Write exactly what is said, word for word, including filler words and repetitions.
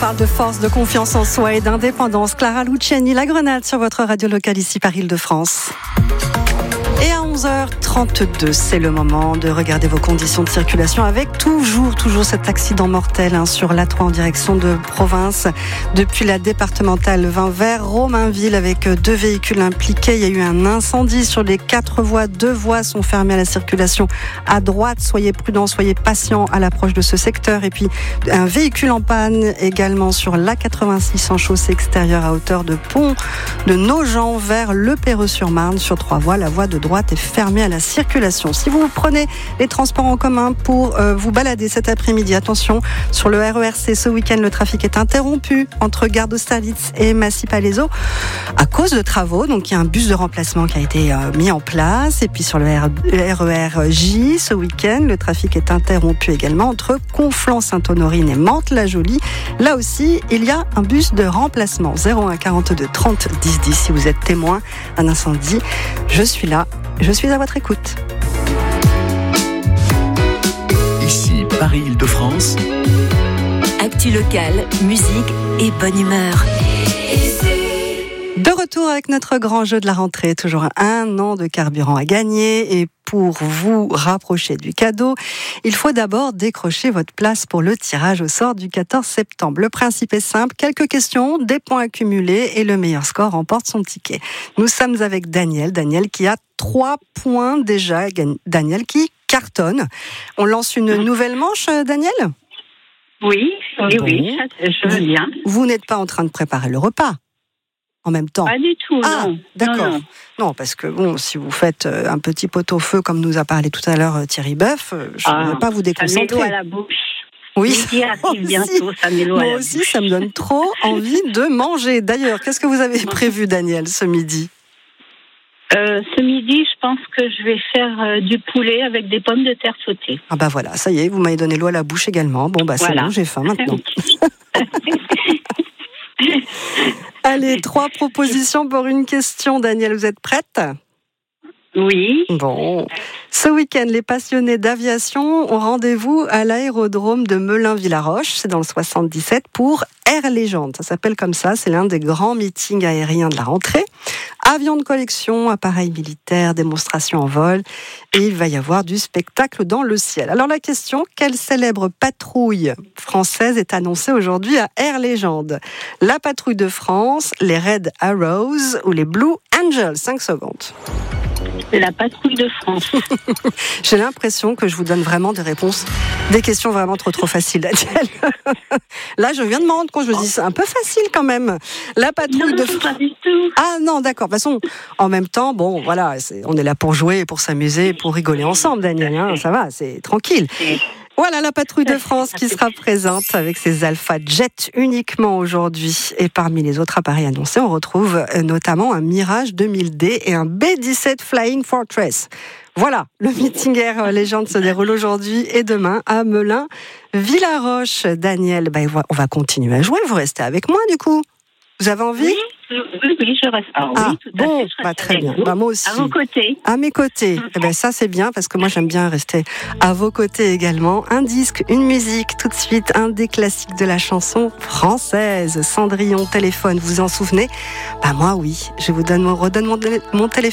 parle de force, de confiance en soi et d'indépendance. Clara Luciani, La Grenade sur votre radio locale ici par Île-de-France. Et à onze heures trente-deux, c'est le moment de regarder vos conditions de circulation avec toujours, toujours cet accident mortel hein, sur l'A trois en direction de province depuis la départementale vingt vers Romainville avec deux véhicules impliqués. Il y a eu un incendie sur les quatre voies. Deux voies sont fermées à la circulation à droite. Soyez prudents, soyez patients à l'approche de ce secteur. Et puis un véhicule en panne également sur l'A quatre-vingt-six en chaussée extérieure à hauteur de Pont de Nogent vers Le Perreux-sur-Marne sur trois voies. La voie de droite est fermée à la circulation. Si vous prenez les transports en commun pour euh, vous balader cet après-midi, attention, sur le R E R C ce week-end, le trafic est interrompu entre Gare d'Austerlitz et Massy-Palaiseau à cause de travaux. Donc il y a un bus de remplacement qui a été euh, mis en place. Et puis sur le R E R J ce week-end, le trafic est interrompu également entre Conflans-Sainte-Honorine et Mantes-la-Jolie. Là aussi, il y a un bus de remplacement. zéro un quarante-deux trente dix dix si vous êtes témoin d'un incendie. Je suis là. Je suis à votre écoute. Ici, Paris-Île-de-France. Actu locale, musique et bonne humeur. De retour avec notre grand jeu de la rentrée. Toujours un an de carburant à gagner. Et pour vous rapprocher du cadeau, il faut d'abord décrocher votre place pour le tirage au sort du quatorze septembre. Le principe est simple, quelques questions, des points accumulés et le meilleur score remporte son ticket. Nous sommes avec Daniel, Daniel qui a trois points déjà, Daniel qui cartonne. On lance une nouvelle manche, Daniel ? Oui, oui, bon. oui, je veux bien. Vous n'êtes pas en train de préparer le repas ? En même temps. Pas du tout, ah, non. D'accord. Non, non. non, parce que bon, si vous faites un petit pot-au-feu, comme nous a parlé tout à l'heure Thierry Boeuf, je ne ah, vais pas vous déconcentrer. Ça met l'eau à la bouche. Oui, ça arrive bientôt, ça met l'eau à la moi bouche. aussi, ça me donne trop envie de manger. D'ailleurs, qu'est-ce que vous avez prévu, Daniel, ce midi ? Euh, ce midi, je pense que je vais faire euh, du poulet avec des pommes de terre sautées. Ah bah voilà, ça y est, vous m'avez donné l'eau à la bouche également. Bon bah voilà. C'est bon, j'ai faim maintenant. Allez, trois propositions pour une question, Daniel. Vous êtes prête ? Oui. Bon. Ce week-end, les passionnés d'aviation ont rendez-vous à l'aérodrome de Melun-Villaroche, c'est dans le soixante-dix-sept, pour Air Légende. Ça s'appelle comme ça, c'est l'un des grands meetings aériens de la rentrée. Avions de collection, appareils militaires, démonstrations en vol, et il va y avoir du spectacle dans le ciel. Alors la question, quelle célèbre patrouille française est annoncée aujourd'hui à Air Légende ? La patrouille de France, les Red Arrows ou les Blue Angels ? cinq secondes. La patrouille de France. J'ai l'impression que je vous donne vraiment des réponses, des questions vraiment trop trop faciles, Daniel. Là, je viens de me rendre compte, je me dis c'est un peu facile quand même. La patrouille non, de France. Pas du tout. Ah non, d'accord. De toute façon, en même temps, bon, voilà, c'est, on est là pour jouer, pour s'amuser, pour rigoler ensemble, Daniel. Hein, ça va, c'est tranquille. Voilà la patrouille de France qui sera présente avec ses Alpha Jet uniquement aujourd'hui. Et parmi les autres appareils annoncés, on retrouve notamment un Mirage deux mille D et un B dix-sept Flying Fortress. Voilà, le meeting Air Légende se déroule aujourd'hui et demain à Melun-Villaroche. Daniel, ben, on va continuer à jouer. Vous restez avec moi du coup ? Vous avez envie ? Oui, oui, oui, je reste. Ah, ah oui, tout bon, à fait, je bah, reste très bien. Bah, moi aussi. À vos côtés. À mes côtés. Eh ben, ça, c'est bien parce que moi, j'aime bien rester à vos côtés également. Un disque, une musique, tout de suite, un des classiques de la chanson française. Cendrillon, téléphone, vous vous en souvenez ? Bah, moi, oui. Je vous donne mon, redonne mon, mon téléphone.